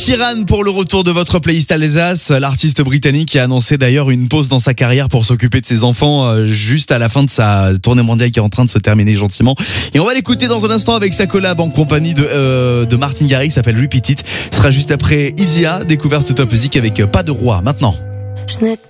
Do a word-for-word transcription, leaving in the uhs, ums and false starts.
Sheeran pour le retour de votre playlist Alsace. L'artiste britannique a annoncé d'ailleurs une pause dans sa carrière pour s'occuper de ses enfants euh, juste à la fin de sa tournée mondiale qui est en train de se terminer gentiment. Et on va l'écouter dans un instant avec sa collab en compagnie de, euh, de Martin Garrix qui s'appelle Repeat It. Ce sera juste après Isia, découverte Top Music avec euh, Pas de roi maintenant. Je n'ai